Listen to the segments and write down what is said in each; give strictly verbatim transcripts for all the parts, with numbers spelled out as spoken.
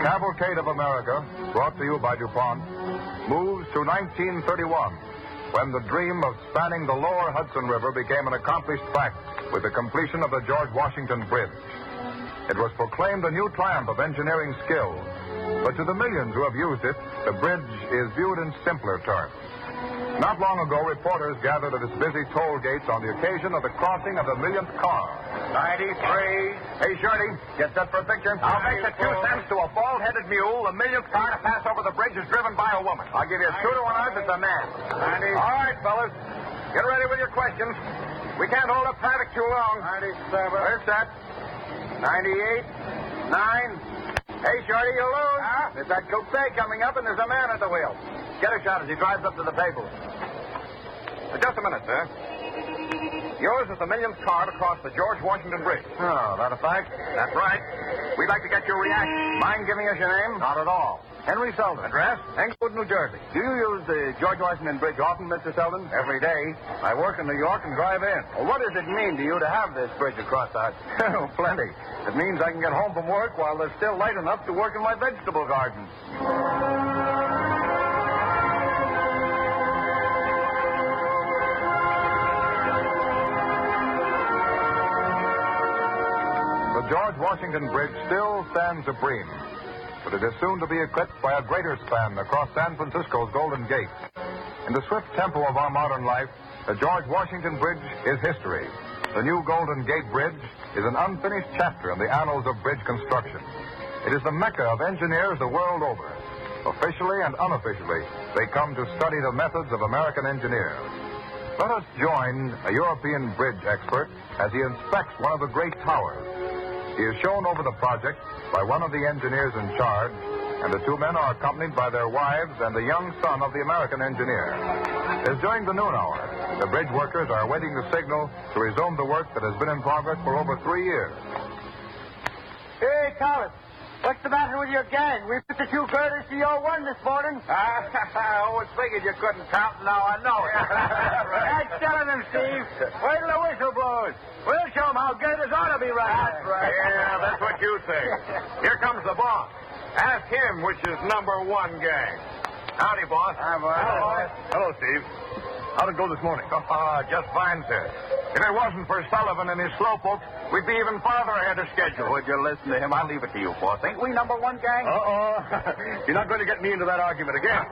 Cavalcade of America, brought to you by DuPont, moves to nineteen thirty-one, when the dream of spanning the lower Hudson River became an accomplished fact with the completion of the George Washington Bridge. It was proclaimed a new triumph of engineering skill, but to the millions who have used it, the bridge is viewed in simpler terms. Not long ago, reporters gathered at its busy toll gates on the occasion of the crossing of the millionth car. ninety-three. Hey, Shorty, get set for a picture. I'll bet you two cents to a bald-headed mule the millionth car to pass over the bridge is driven by a woman. I'll give you a two to one odds it's a man. ninety. All right, fellas. Get ready with your questions. We can't hold up traffic too long. ninety-seven. Where's that? ninety-eight. Nine. Hey, Shorty, you lose. Huh? There's that coupe coming up, and there's a man at the wheel. Get a shot as he drives up to the table. Uh, just a minute, sir. Yours is the millionth car to cross the George Washington Bridge. Oh, that a fact? That's right. We'd like to get your reaction. Mind giving us your name? Not at all. Henry Selden. Address? Englewood, New Jersey. Do you use the George Washington Bridge often, Mister Selden? Every day. I work in New York and drive in. Well, what does it mean to you to have this bridge across the Hudson? Oh, plenty. It means I can get home from work while there's still light enough to work in my vegetable garden. The George Washington Bridge still stands supreme, but it is soon to be eclipsed by a greater span across San Francisco's Golden Gate. In the swift tempo of our modern life, the George Washington Bridge is history. The new Golden Gate Bridge is an unfinished chapter in the annals of bridge construction. It is the mecca of engineers the world over. Officially and unofficially, they come to study the methods of American engineers. Let us join a European bridge expert as he inspects one of the great towers. He is shown over the project by one of the engineers in charge, and the two men are accompanied by their wives and the young son of the American engineer. As during the noon hour, the bridge workers are waiting the signal to resume the work that has been in progress for over three years. Hey, Thomas, what's the matter with your gang? We put the two girders to your one this morning. I always figured you couldn't count, now I know it. That's telling them, Steve. Wait till the whistle blows. We'll show them how girders ought to be running. That's right. Yeah, that's what you say. Here comes the boss. Ask him which is number one gang. Howdy, boss. Hi, boss. Hello, boss. Hello, Steve. How'd it go this morning? Oh, just fine, sir. If it wasn't for Sullivan and his slowpoke, we'd be even farther ahead of schedule. Would you listen to him? I'll leave it to you, boss. Ain't we number one gang? Uh-oh. You're not going to get me into that argument again.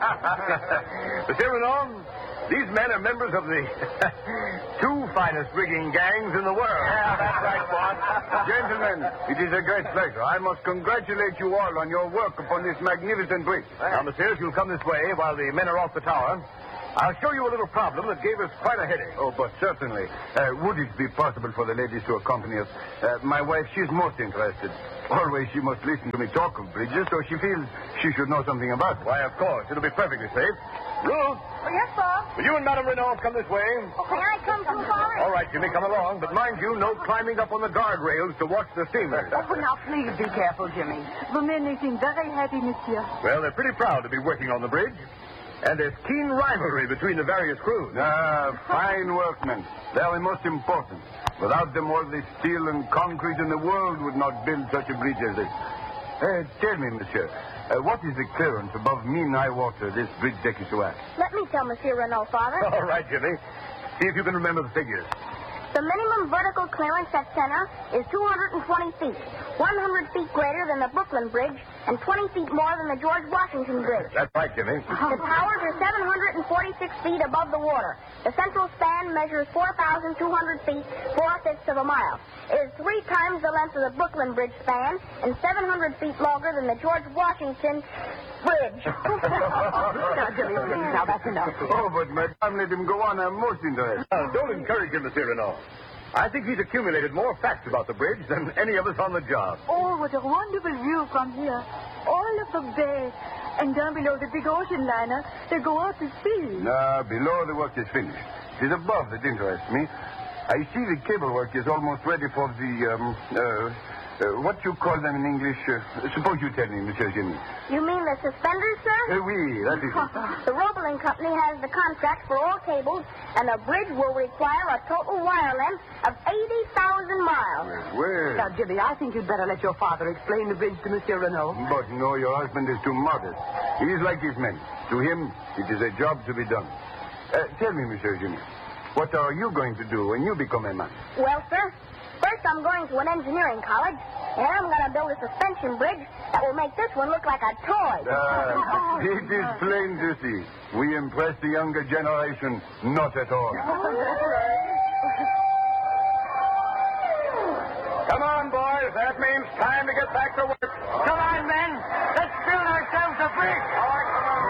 But here and on, these men are members of the two finest rigging gangs in the world. Yeah, that's right, boss. Gentlemen, it is a great pleasure. I must congratulate you all on your work upon this magnificent bridge. Now, monsieur, if you'll come this way while the men are off the tower, I'll show you a little problem that gave us quite a headache. Oh, but certainly. Uh, would it be possible for the ladies to accompany us? Uh, my wife, she's most interested. Always she must listen to me talk of bridges, so she feels she should know something about it. Why, of course. It'll be perfectly safe. Ruth, Oh, yes, Bob. will you and Madame Renault come this way? Oh, can I come too, Father? All right, Jimmy, come along. But mind you, no climbing up on the guardrails to watch the steamers. Oh, now, please be careful, Jimmy. The men, they seem very happy, monsieur. Well, they're pretty proud to be working on the bridge. And there's keen rivalry between the various crews. Ah, fine workmen. They are the most important. Without them, all the steel and concrete in the world would not build such a bridge as this. Uh, tell me, monsieur, uh, what is the clearance above mean high water this bridge deck is to have? Let me tell Monsieur Renault, Father. All right, Jimmy. See if you can remember the figures. The minimum vertical clearance at center is two hundred twenty feet, one hundred feet greater than the Brooklyn Bridge, and twenty feet more than the George Washington Bridge. That's right, Jimmy. The towers are seven hundred forty-six feet above the water. The central span measures four thousand two hundred feet, four-fifths of a mile. It is three times the length of the Brooklyn Bridge span and seven hundred feet longer than the George Washington Bridge. Now, Jimmy, please, now that's enough. Oh, but madame, let him go on. I'm most interested. Now, don't encourage him, Monsieur Renault. I think he's accumulated more facts about the bridge than any of us on the job. Oh, what a wonderful view from here. All of the bay. And down below the big ocean liner, they go out to sea. No, below the work is finished. It is above that interests me. I see the cable work is almost ready for the, um, uh, Uh, what you call them in English? Uh, suppose you tell me, Monsieur Jimmy. You mean the suspenders, sir? Uh, oui, that is it. The Roebling Company has the contract for all cables, and the bridge will require a total wire length of eighty thousand miles. Well, Now, Jimmy, I think you'd better let your father explain the bridge to Monsieur Renault. but no, your husband is too modest. He is like his men. To him, it is a job to be done. Uh, tell me, Monsieur Jimmy, what are you going to do when you become a man? Well, sir, first I'm going to an engineering college, and I'm going to build a suspension bridge that will make this one look like a toy. Uh, it is plain to see. We impress the younger generation not at all. Come on, boys. That means time to get back to work. Come on, men. Let's build ourselves a bridge. All right, come on.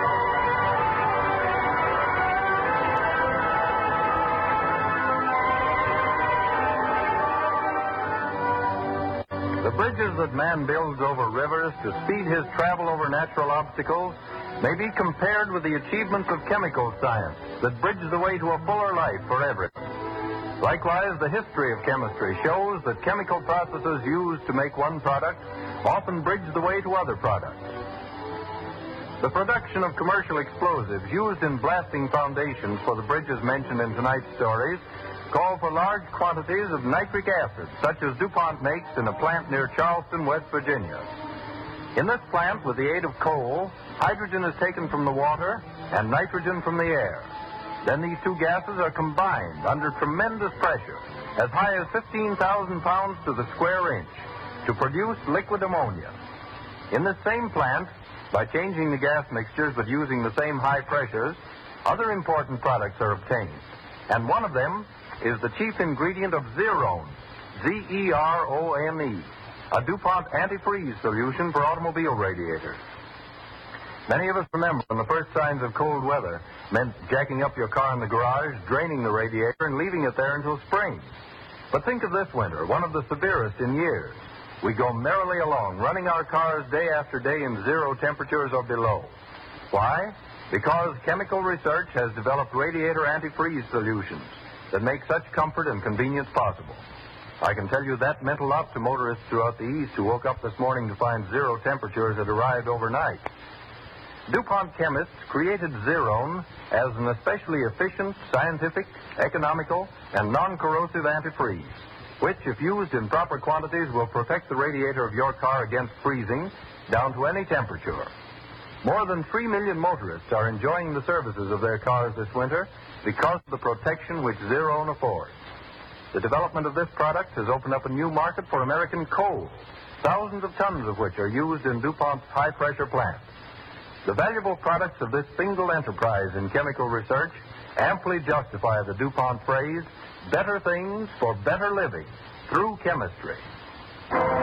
The bridges that man builds over rivers to speed his travel over natural obstacles may be compared with the achievements of chemical science that bridge the way to a fuller life for everyone. Likewise, the history of chemistry shows that chemical processes used to make one product often bridge the way to other products. The production of commercial explosives used in blasting foundations for the bridges mentioned in tonight's stories call for large quantities of nitric acid, such as DuPont makes in a plant near Charleston, West Virginia. In this plant, with the aid of coal, hydrogen is taken from the water and nitrogen from the air. Then these two gases are combined under tremendous pressure, as high as fifteen thousand pounds to the square inch, to produce liquid ammonia. In this same plant, by changing the gas mixtures but using the same high pressures, other important products are obtained. And one of them is the chief ingredient of Zerone, Z E R O N E, a DuPont antifreeze solution for automobile radiators. Many of us remember when the first signs of cold weather meant jacking up your car in the garage, draining the radiator, and leaving it there until spring. But think of this winter, one of the severest in years. We go merrily along, running our cars day after day in zero temperatures or below. Why? Because chemical research has developed radiator antifreeze solutions that make such comfort and convenience possible. I can tell you that meant a lot to motorists throughout the East who woke up this morning to find zero temperatures had arrived overnight. DuPont chemists created Zerone as an especially efficient, scientific, economical, and non-corrosive antifreeze, which, if used in proper quantities, will protect the radiator of your car against freezing down to any temperature. More than three million motorists are enjoying the services of their cars this winter because of the protection which Zerone affords. The development of this product has opened up a new market for American coal, thousands of tons of which are used in DuPont's high-pressure plants. The valuable products of this single enterprise in chemical research amply justify the DuPont phrase, better things for better living through chemistry.